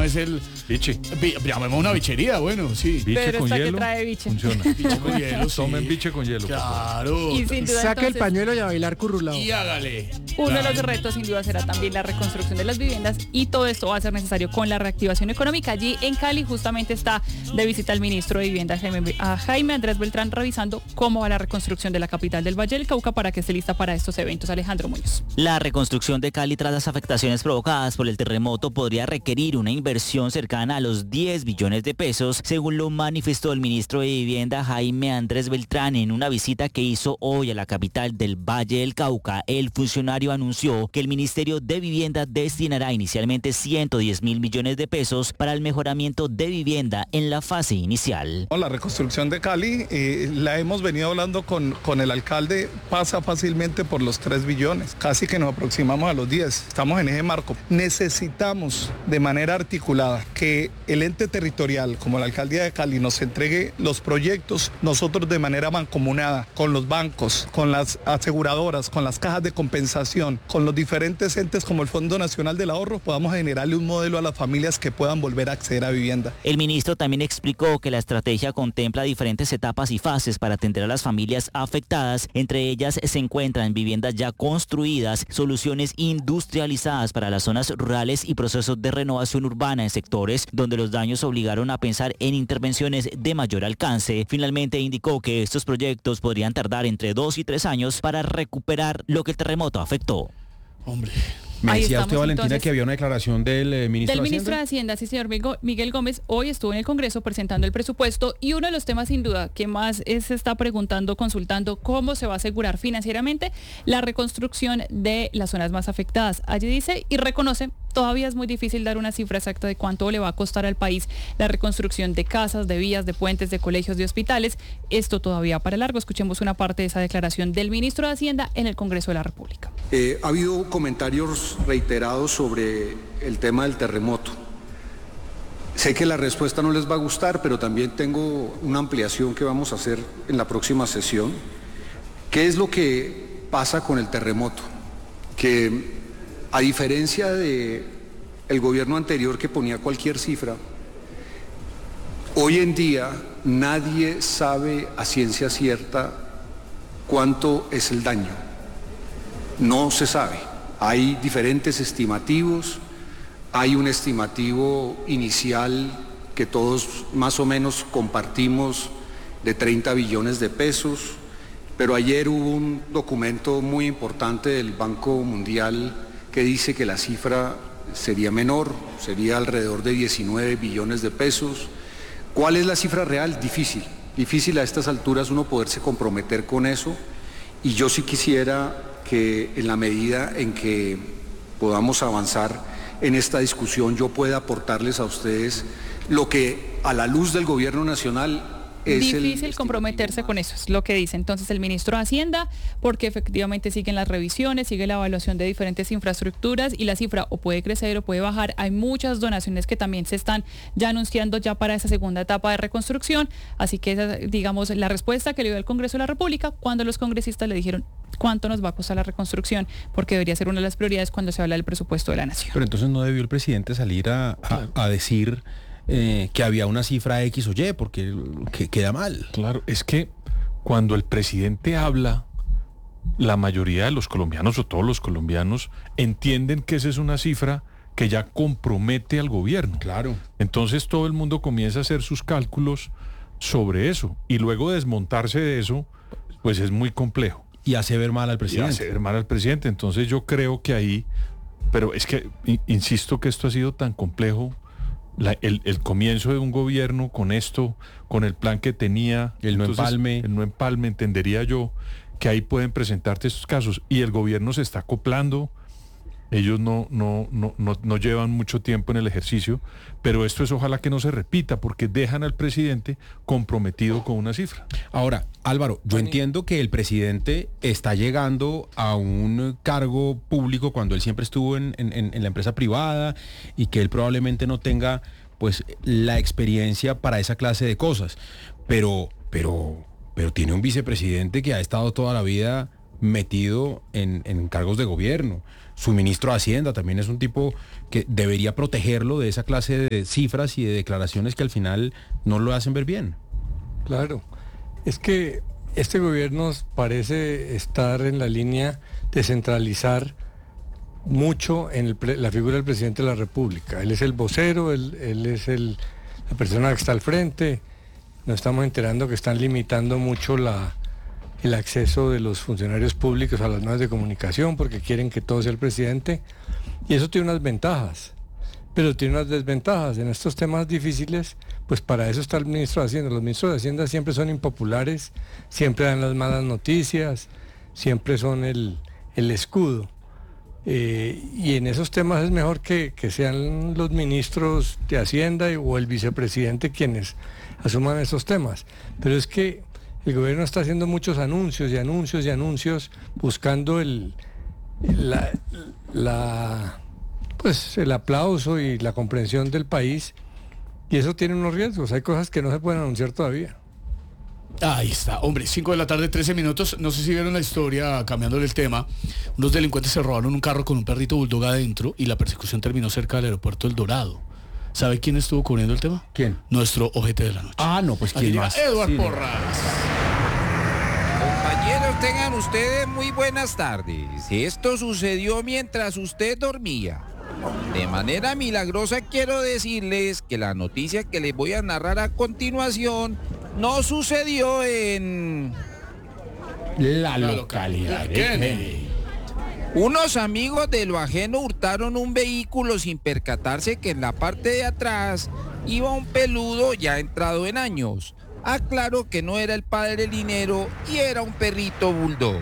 es el... Biche. Llamemos una bichería, bueno, sí. Biche Pero con esta que hielo. trae biche. Funciona. Biche con hielo, sí. Tomen biche con hielo. Claro. Y sin duda, Saque el entonces, pañuelo y a bailar currulao. Y hágale. uno de Claro. los retos sin duda será también la reconstrucción de las viviendas y todo esto va a ser necesario con la reactivación económica. Allí en Cali justamente está de visita el ministro de Vivienda Jaime Andrés Beltrán revisando cómo va la reconstrucción de la capital del Valle del Cauca para que esté lista para estos eventos. Alejandro Muñoz. La reconstrucción de Cali tras las afectaciones provocadas por el terremoto podría requerir una inversión cercana a los 10 billones de pesos, según lo manifestó el ministro de Vivienda Jaime Andrés Beltrán en una visita que hizo hoy a la capital del Valle del Cauca. El funcionario anunció que el Ministerio de Vivienda destinará inicialmente 110.000 millones de pesos para el mejoramiento de vivienda en la fase inicial. La reconstrucción de Cali, la hemos venido hablando con el alcalde, pasa fácilmente por los 3 billones, casi que nos aproximamos a los 10, estamos en ese marco. Necesitamos de manera articulada que el ente territorial, como la alcaldía de Cali, nos entregue los proyectos, nosotros de manera mancomunada, con los bancos, con las aseguradoras, con las cajas de compensación, con los diferentes entes como el Fondo Nacional del Ahorro, podamos generarle un modelo a las familias que puedan volver a acceder a vivienda. El ministro también explicó que la estrategia contempla diferentes etapas y fases para atender a las familias afectadas. Entre ellas se encuentran viviendas ya construidas, soluciones industrializadas para las zonas rurales y procesos de renovación urbana en sectores donde los daños obligaron a pensar en intervenciones de mayor alcance. Finalmente indicó que estos proyectos podrían tardar entre 2 y 3 años para recuperar lo que el terremoto afectó. Hombre. Me Ahí decía estamos, usted, Valentina, entonces, que había una declaración del ministro Del de ministro de Hacienda. Hacienda, sí señor Miguel Gómez, hoy estuvo en el Congreso presentando el presupuesto y uno de los temas sin duda que más se está preguntando, consultando cómo se va a asegurar financieramente la reconstrucción de las zonas más afectadas. Allí dice y reconoce, todavía es muy difícil dar una cifra exacta de cuánto le va a costar al país la reconstrucción de casas, de vías, de puentes, de colegios, de hospitales. Esto todavía para largo. Escuchemos una parte de esa declaración del ministro de Hacienda en el Congreso de la República. Ha habido comentarios reiterados sobre el tema del terremoto. Sé que la respuesta no les va a gustar, pero también tengo una ampliación que vamos a hacer en la próxima sesión. ¿Qué es lo que pasa con el terremoto? Que a diferencia de el gobierno anterior que ponía cualquier cifra, hoy en día nadie sabe a ciencia cierta cuánto es el daño. No se sabe. Hay diferentes estimativos, hay un estimativo inicial que todos más o menos compartimos de 30 billones de pesos, pero ayer hubo un documento muy importante del Banco Mundial que dice que la cifra sería menor, sería alrededor de 19 billones de pesos. ¿Cuál es la cifra real? Difícil a estas alturas uno poderse comprometer con eso, y yo sí quisiera que en la medida en que podamos avanzar en esta discusión yo pueda aportarles a ustedes lo que a la luz del gobierno nacional es difícil comprometerse con eso, es lo que dice entonces el ministro de Hacienda, porque efectivamente siguen las revisiones, sigue la evaluación de diferentes infraestructuras y la cifra o puede crecer o puede bajar. Hay muchas donaciones que también se están ya anunciando ya para esa segunda etapa de reconstrucción, así que esa, digamos, la respuesta que le dio el Congreso de la República cuando los congresistas le dijeron cuánto nos va a costar la reconstrucción, porque debería ser una de las prioridades cuando se habla del presupuesto de la nación. Pero entonces no debió el presidente salir a decir que había una cifra X o Y, porque queda mal. Claro, es que cuando el presidente habla, la mayoría de los colombianos o todos los colombianos entienden que esa es una cifra que ya compromete al gobierno. Claro. Entonces todo el mundo comienza a hacer sus cálculos sobre eso y luego desmontarse de eso, pues es muy complejo. Y hace ver mal al presidente. Y hace ver mal al presidente. Entonces yo creo que ahí, pero es que insisto que esto ha sido tan complejo. El comienzo de un gobierno con esto, con el plan que tenía, el no empalme, entendería yo que ahí pueden presentarte estos casos y el gobierno se está acoplando. Ellos no llevan mucho tiempo en el ejercicio, pero esto es ojalá que no se repita porque dejan al presidente comprometido con una cifra. Ahora, Álvaro, yo entiendo que el presidente está llegando a un cargo público cuando él siempre estuvo en la empresa privada y que él probablemente no tenga pues la experiencia para esa clase de cosas, pero tiene un vicepresidente que ha estado toda la vida metido en cargos de gobierno. Su ministro de Hacienda también es un tipo que debería protegerlo de esa clase de cifras y de declaraciones que al final no lo hacen ver bien. Claro, es que este gobierno parece estar en la línea de centralizar mucho en la figura del presidente de la República. Él es el vocero, él es la persona que está al frente. Nos estamos enterando que están limitando mucho el acceso de los funcionarios públicos a las medios de comunicación porque quieren que todo sea el presidente. Y eso tiene unas ventajas, pero tiene unas desventajas. En estos temas difíciles, pues para eso está el ministro de Hacienda. Los ministros de Hacienda siempre son impopulares, siempre dan las malas noticias, siempre son el escudo. Y en esos temas es mejor que sean los ministros de Hacienda o el vicepresidente quienes asuman esos temas. Pero es que el gobierno está haciendo muchos anuncios y anuncios y anuncios buscando el aplauso y la comprensión del país, y eso tiene unos riesgos. Hay cosas que no se pueden anunciar todavía. Ahí está, hombre, 5 de la tarde, 13 minutos. No sé si vieron la historia, cambiándole el tema. Unos delincuentes se robaron un carro con un perrito bulldog adentro y la persecución terminó cerca del aeropuerto El Dorado. ¿Sabe quién estuvo cubriendo el tema? ¿Quién? Nuestro ojete de la noche. Ah, no, pues ¿quién más? Edward Sí, Porras. Compañeros, tengan ustedes muy buenas tardes. Esto sucedió mientras usted dormía. De manera milagrosa quiero decirles que la noticia que les voy a narrar a continuación no sucedió en la localidad de Kennedy. Unos amigos de lo ajeno hurtaron un vehículo sin percatarse que en la parte de atrás iba un peludo ya entrado en años. Aclaro que no era el padre Linero y era un perrito bulldog.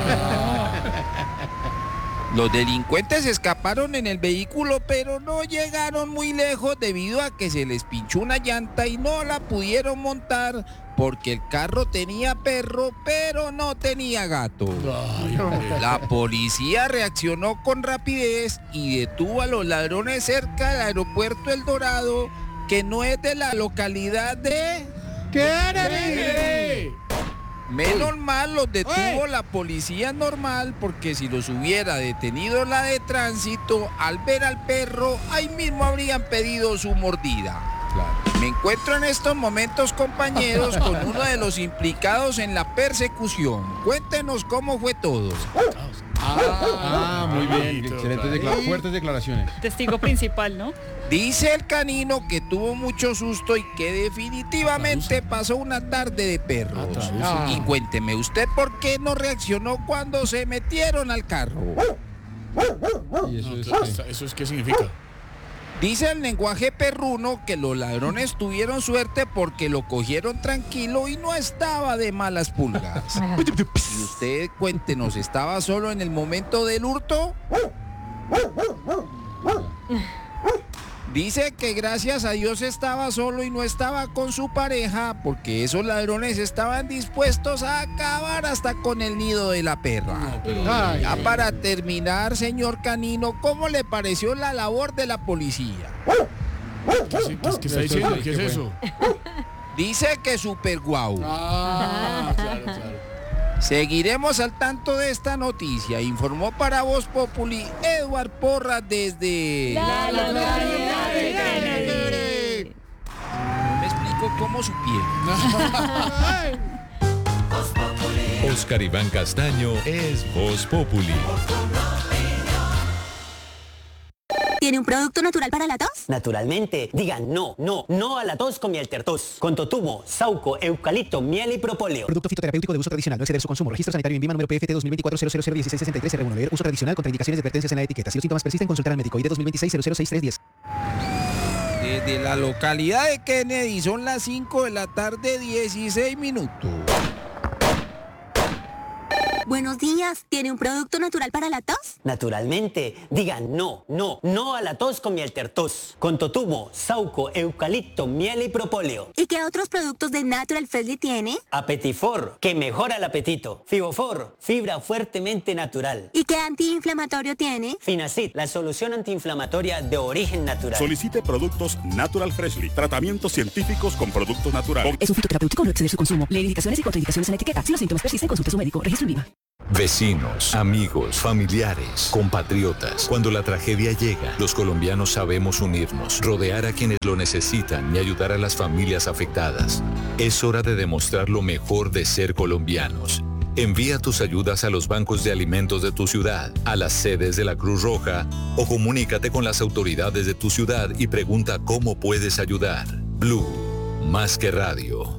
Los delincuentes escaparon en el vehículo, pero no llegaron muy lejos debido a que se les pinchó una llanta y no la pudieron montar porque el carro tenía perro, pero no tenía gato. La policía reaccionó con rapidez y detuvo a los ladrones cerca del aeropuerto El Dorado, que no es de la localidad de Kennedy. Menos mal los detuvo la policía normal, porque si los hubiera detenido la de tránsito, al ver al perro, ahí mismo habrían pedido su mordida. Claro. Me encuentro en estos momentos, compañeros, con uno de los implicados en la persecución. Cuéntenos cómo fue todo. Muy bien, excelentes fuertes declaraciones. Testigo principal, ¿no? Dice el canino que tuvo mucho susto y que definitivamente pasó una tarde de perros. Y cuénteme, ¿usted por qué no reaccionó cuando se metieron al carro? ¿Y ¿Eso es qué significa? Dice el lenguaje perruno que los ladrones tuvieron suerte porque lo cogieron tranquilo y no estaba de malas pulgas. Y usted, cuéntenos, ¿estaba solo en el momento del hurto? Dice que gracias a Dios estaba solo y no estaba con su pareja, porque esos ladrones estaban dispuestos a acabar hasta con el nido de la perra. Ya para terminar, señor canino, ¿cómo le pareció la labor de la policía? ¿Qué está diciendo? ¿Qué es eso? Dice que super guau. Claro. Seguiremos al tanto de esta noticia. Informó para Voz Populi Edward Porras desde La localidad de Kennedy. No me explico cómo supieron. Oscar Iván Castaño es Voz Populi. ¿Tiene un producto natural para la tos? Naturalmente. Digan no a la tos con Mieltertos. Con totumo, sauco, eucalipto, miel y propóleo. Producto fitoterapéutico de uso tradicional. No exceder su consumo. Registro sanitario INVIMA número PFT 2024-001663-R1. Leer uso tradicional. Contraindicaciones y advertencias en la etiqueta. Si los síntomas persisten, consultar al médico. ID 2026-006310. Desde la localidad de Kennedy son las 5 de la tarde, 16 minutos. Buenos días. ¿Tiene un producto natural para la tos? Naturalmente. Digan no a la tos con Mieltertos. Con totumo, sauco, eucalipto, miel y propóleo. ¿Y qué otros productos de Natural Freshly tiene? Apetifor, que mejora el apetito. Fibofor, fibra fuertemente natural. ¿Y qué antiinflamatorio tiene? Finacid, la solución antiinflamatoria de origen natural. Solicite productos Natural Freshly. Tratamientos científicos con productos naturales. Es un fitoterapéutico, no exceder su consumo. Leer indicaciones y contraindicaciones en la etiqueta. Si los síntomas persisten, consulte a su médico. Registro INVIMA. Vecinos, amigos, familiares, compatriotas. Cuando la tragedia llega, los colombianos sabemos unirnos, rodear a quienes lo necesitan y ayudar a las familias afectadas. Es hora de demostrar lo mejor de ser colombianos. Envía tus ayudas a los bancos de alimentos de tu ciudad, a las sedes de la Cruz Roja o comunícate con las autoridades de tu ciudad y pregunta cómo puedes ayudar. Blue, más que radio.